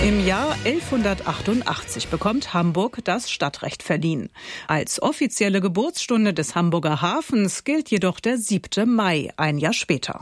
Im Jahr 1188 bekommt Hamburg das Stadtrecht verliehen. Als offizielle Geburtsstunde des Hamburger Hafens gilt jedoch der 7. Mai, ein Jahr später.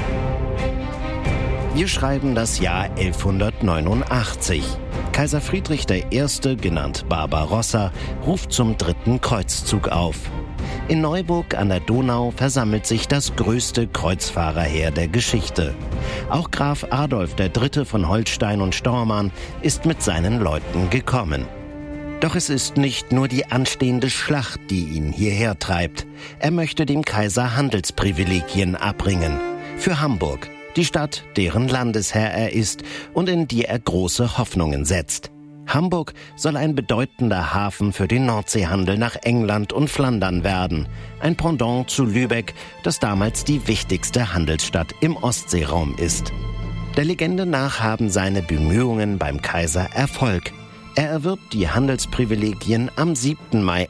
Wir schreiben das Jahr 1189. Kaiser Friedrich I., genannt Barbarossa, ruft zum 3. Kreuzzug auf. In Neuburg an der Donau versammelt sich das größte Kreuzfahrerheer der Geschichte. Auch Graf Adolf III. Von Holstein und Stormarn ist mit seinen Leuten gekommen. Doch es ist nicht nur die anstehende Schlacht, die ihn hierher treibt. Er möchte dem Kaiser Handelsprivilegien abringen. Für Hamburg, die Stadt, deren Landesherr er ist und in die er große Hoffnungen setzt. Hamburg soll ein bedeutender Hafen für den Nordseehandel nach England und Flandern werden. Ein Pendant zu Lübeck, das damals die wichtigste Handelsstadt im Ostseeraum ist. Der Legende nach haben seine Bemühungen beim Kaiser Erfolg. Er erwirbt die Handelsprivilegien am 7. Mai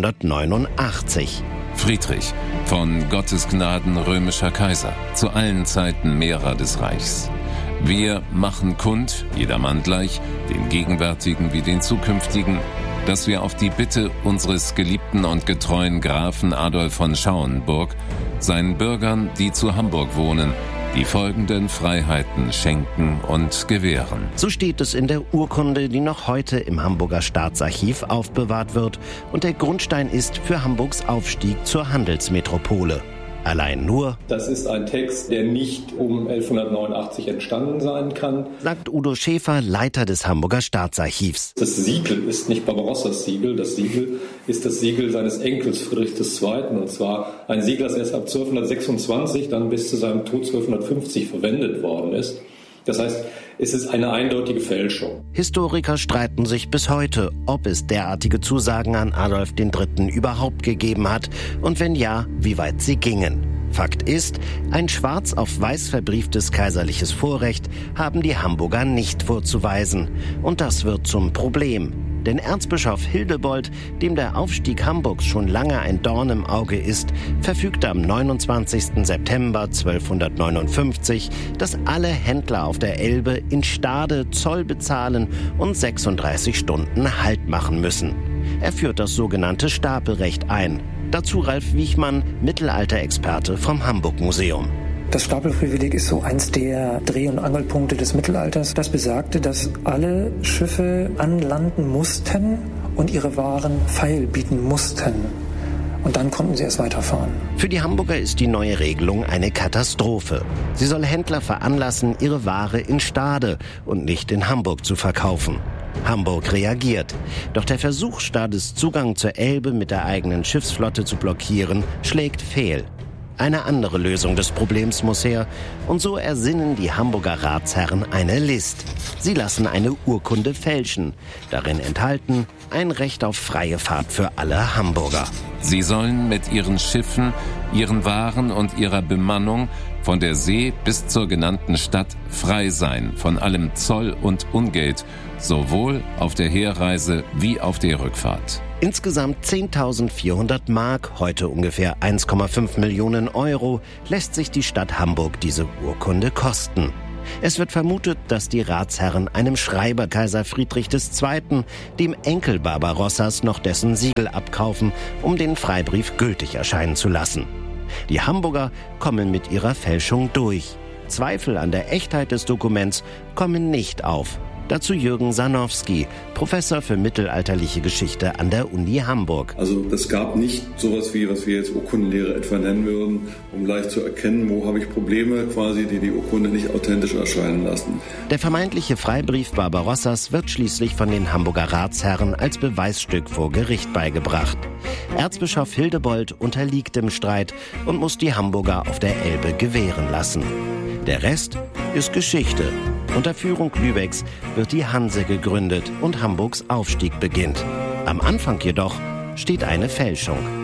1189. Friedrich, von Gottes Gnaden römischer Kaiser, zu allen Zeiten Mehrer des Reichs. Wir machen kund, jedermann gleich, den gegenwärtigen wie den zukünftigen, dass wir auf die Bitte unseres geliebten und getreuen Grafen Adolf von Schauenburg seinen Bürgern, die zu Hamburg wohnen, die folgenden Freiheiten schenken und gewähren. So steht es in der Urkunde, die noch heute im Hamburger Staatsarchiv aufbewahrt wird und der Grundstein ist für Hamburgs Aufstieg zur Handelsmetropole. Allein nur, das ist ein Text, der nicht um 1189 entstanden sein kann, sagt Udo Schäfer, Leiter des Hamburger Staatsarchivs. Das Siegel ist nicht Barbarossas Siegel, das Siegel ist das Siegel seines Enkels Friedrich II. Und zwar ein Siegel, das erst ab 1226, dann bis zu seinem Tod 1250 verwendet worden ist. Das heißt, es ist eine eindeutige Fälschung. Historiker streiten sich bis heute, ob es derartige Zusagen an Adolf III. Überhaupt gegeben hat und wenn ja, wie weit sie gingen. Fakt ist, ein schwarz auf weiß verbrieftes kaiserliches Vorrecht haben die Hamburger nicht vorzuweisen. Und das wird zum Problem. Denn Erzbischof Hildebold, dem der Aufstieg Hamburgs schon lange ein Dorn im Auge ist, verfügte am 29. September 1259, dass alle Händler auf der Elbe in Stade Zoll bezahlen und 36 Stunden Halt machen müssen. Er führt das sogenannte Stapelrecht ein. Dazu Ralf Wiechmann, Mittelalterexperte vom Hamburg-Museum. Das Stapelprivileg ist so eins der Dreh- und Angelpunkte des Mittelalters. Das besagte, dass alle Schiffe anlanden mussten und ihre Waren feilbieten mussten. Und dann konnten sie erst weiterfahren. Für die Hamburger ist die neue Regelung eine Katastrophe. Sie soll Händler veranlassen, ihre Ware in Stade und nicht in Hamburg zu verkaufen. Hamburg reagiert. Doch der Versuch, Stades Zugang zur Elbe mit der eigenen Schiffsflotte zu blockieren, schlägt fehl. Eine andere Lösung des Problems muss her. Und so ersinnen die Hamburger Ratsherren eine List. Sie lassen eine Urkunde fälschen. Darin enthalten ein Recht auf freie Fahrt für alle Hamburger. Sie sollen mit ihren Schiffen, ihren Waren und ihrer Bemannung von der See bis zur genannten Stadt frei sein von allem Zoll und Ungeld, sowohl auf der Herreise wie auf der Rückfahrt. Insgesamt 10.400 Mark, heute ungefähr 1,5 Millionen Euro, lässt sich die Stadt Hamburg diese Urkunde kosten. Es wird vermutet, dass die Ratsherren einem Schreiber Kaiser Friedrich II., dem Enkel Barbarossas, noch dessen Siegel abkaufen, um den Freibrief gültig erscheinen zu lassen. Die Hamburger kommen mit ihrer Fälschung durch. Zweifel an der Echtheit des Dokuments kommen nicht auf. Dazu Jürgen Sarnowski, Professor für mittelalterliche Geschichte an der Uni Hamburg. Also es gab nicht sowas wie, was wir jetzt Urkundenlehre etwa nennen würden, um leicht zu erkennen, wo habe ich Probleme, quasi, die die Urkunde nicht authentisch erscheinen lassen. Der vermeintliche Freibrief Barbarossas wird schließlich von den Hamburger Ratsherren als Beweisstück vor Gericht beigebracht. Erzbischof Hildebold unterliegt dem Streit und muss die Hamburger auf der Elbe gewähren lassen. Der Rest ist Geschichte. Unter Führung Lübecks wird die Hanse gegründet und Hamburgs Aufstieg beginnt. Am Anfang jedoch steht eine Fälschung.